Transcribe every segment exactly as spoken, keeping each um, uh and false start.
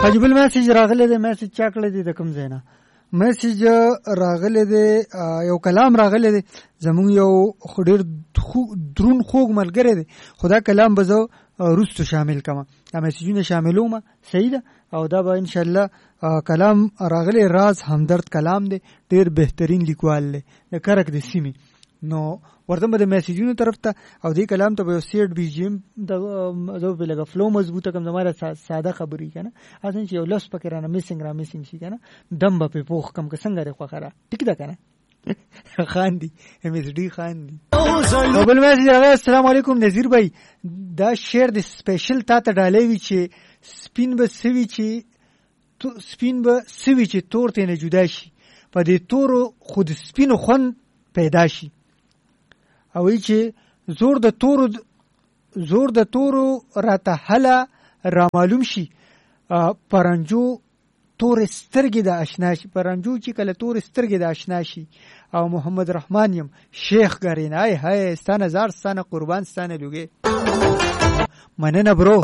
حاجی بل میسج راغلی دی، میسج چا کړی دی د کوم ځای نه؟ میسج راغلی دی، یو کلام راغلی دی زمونږ یو ډېر درون خوږ ملګری دی، خو دا کلام به زه وروستو شامل کړم، دا میسجونه شاملوم. صحیح ده. او دا به انشاءالله کلام راغلی راز همدرد کلام دی، ډېر بهترین لیکوال دی د کرک د سیمې. نو ورته به د میسجونو طرف ته او دې کلام ته به یو سیټ بي جي ایم زه به لږه فلو مضبوطه کړم، زما ساده خبرې که نه اصلا چې یو لفظ پکې رانه میسنګ را میسنګ شي که نه دم به پې پوخ کړم که څنګه دی خوښه را ټیک ده که نه. خاندي ایم ایس ډي خاندي. او بل میسج راغی، السلام علیکم نذیر بھائی، دا شعر د سپیشل تا ته ډالی وي چې سپین به سوي چې سپین به سوي چې تور ته نه جدا شي، په دې تورو خو د سپینو خوند پیدا شي. او ای چې زور د تورو زور د تورو راته هله را معلوم شي، پرنجو تور سترګې د آشنا شي، پرنجو چې کله تور سترګې د آشنا شي. او محمد رحمان یم شیخ ګرین، ای هی ستانه زار ستانه قربان ستانه لوګې. مننه برو،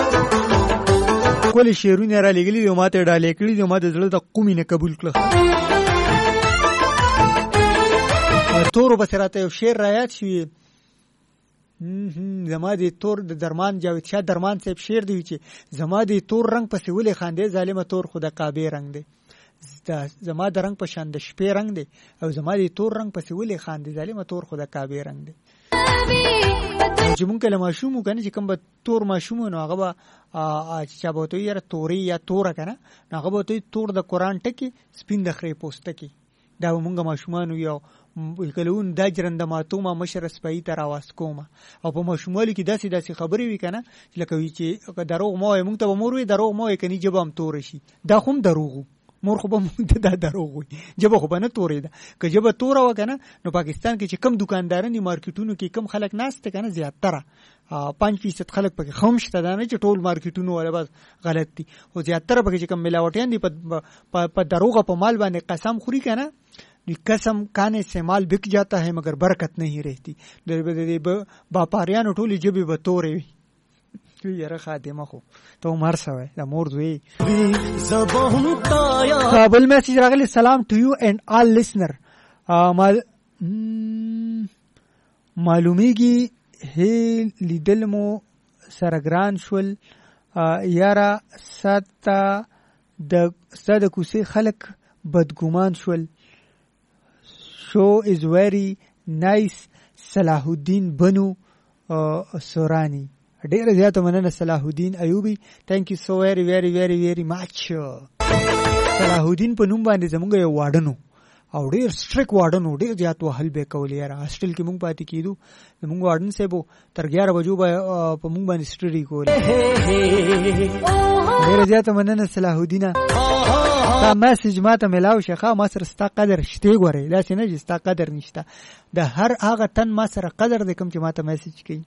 کول شعرونه را لګلي دي ماته ډالې کړي دي، ما د زړه د قومي نه قبول کړه. تورو بس راته یو شعر را یاد شوی، زما د تور د درمان جاوید شاه درمان صاحب شعر دی چې زما د تور رنگ پسې ولې خاندې ظالمه تور خو د کعبې رنگ دی، زما د رنگ په شان د شپې رنگ دی، او زما د تور رنگ پسې ولې خاندې ظالمه تور خو د کعبې رنگ دی. چې مونږ کله ماشوم وو کنه چې کوم به تور ماشوم نو هغه به چا به ورته وایي یاره تورې یا توره که نه، نو هغه به ورته وایي تور د قرآن ټکي سپین د خرې پوستکي. دا به مونږ ماشومان وو کلهون دا جرنده ماتومه مشر سپایي ته راواس کومه. او په ماشوموالي کې داسې داسې خبرې وي که نه لکه وي چې دروغ مه وایه، مونږ ته به مور وایي دروغ مه وایه که نه ژبه هم توره شي. دا خو هم دروغ وو، مور خو به مونږ ته دا دروغ وایي، ژبه خو به نه تورېده. که ژبه توره وه که نه نو پاکستان کې چې کم دکانداران دي مارکیټونو کې کم خلک ناست دی که نه زیاتره پنځ فیصد خلک پکې خم شته، دا نه چې ټول مارکیټونو والا بس غلط دي، خو زیاتره پکې چې کم ملاوټیان دي په دروغه په مال باندې قسم خوري که نه. قسم کانے سے مال بک جاتا ہے مگر برکت نہیں رہتی. باپاریانو ټولې ژبې به تورې وي. یاره خادمه خو ته عمر سوی د مور زوی. بل میسج راغلی، سلام ټو یو اینڈ آل لسنر. معلومیږي هی لیدل مو سره ګران شول یاره، ستا د ستا د کوڅې خلک بدګمان شول. show is very nice. صلاح الدین بنو سورانی، ډېر زیاته مننه صلاح الدین ایوبی، thank you so very very very very much. صلاح الدین په نوم باندې زمونږ یو واډنو او ډېر سټریک واډنو، ډېر زیات وهل به کول یاره. هاسټل کې مونږ پاتې کېدو، زمونږ واډن صاحب تر ګیاره بجو به په مونږ باندې سټډي کول. ډېر زیاته مننه صلاح الدین. دا میسج ما ته ملاو شيخه، ما سره ستا قدر شته، ګورې داسې نه چې ستا قدر نشته، د هر هغه تن ما سره قدر دی کوم چې ما ته میسج کوي.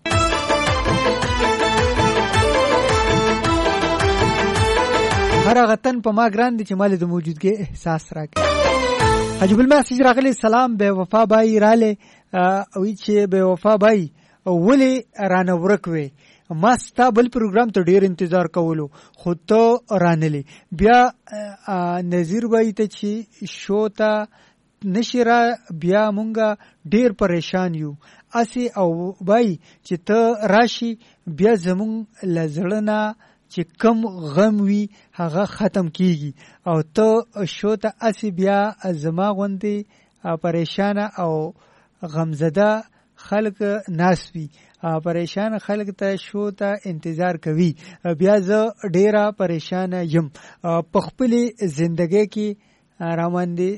هر هغه تن په ما ګران دی چې مال د موجودګۍ احساس راکړي. حجب المسج راغلی، سلام بے وفا بای راله وی چې بے وفا بای ولې رانه ورکوي، ما ستا بل پروګرام ته ډیر انتظار کولو خو ته رانلی. بیا نذیر بای ته چې شو ته نشي را، بیا مونږه ډیر پریشان یو اسی او بای چې ته راشي بیا زمون لزړنا چې کم غم وی هغه ختم کیږي، او ته شو ته اسی بیا زما غوندې پریشان او غمزده خلق ناس وی، پریشان خلق ته شو ته انتظار کوي. بیا زه ډیره پریشان یم په خپل زندګۍ کې راوندې،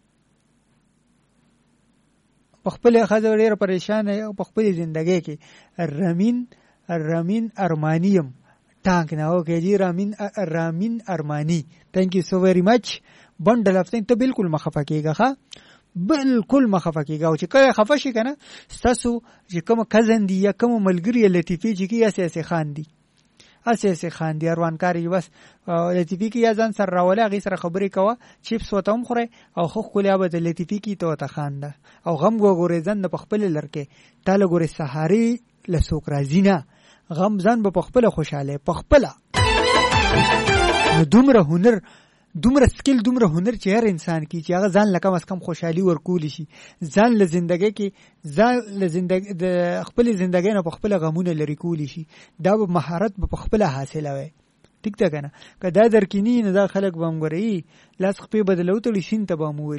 په خپل خزه ډیره پریشان یم په خپل زندګۍ کې. رامین رامین ارمانیم ټانک نه اوکې جی رامین رامین ارمانی، تھینک یو سو ویری مچ. بندل افتین ته بالکل مخفه کېږه، ښه بالکل مخفه کېږه. او چې کله خفه شي که نه ستاسو چې کوم کزن دي یا کوم ملګري لطیفې چې کي اسې اسې خاندي اسې اسې خاندي اروانکاري بس لطیفې کې یا ځان سره راولې هغې سره خبرې کوه، چیپس ورته هم خورئ او ښه ښکلې به د لطیفې کې ته ورته خانده. او غم وګورې ځان د په خپلې لړکې تا له ګورې سهارې له څوک راځي نه، غم ځان به په خپله خوشحاله په خپله. نو دومره هنر دومره سکل دومره هنر چې هر انسان کی چې هغه ځان لکه کم از کم خوشحالي ورکول شي ځان له زندګۍ کې ځان له زندګۍ د خپل زندګۍ نه په خپل غمونه لري کول شي دا به مهارت په خپل حاصله وي ټیک ده کنه که دا درکینی نه دا خلک به هم ګوري لاس خپې بدلو تړي شین ته به مو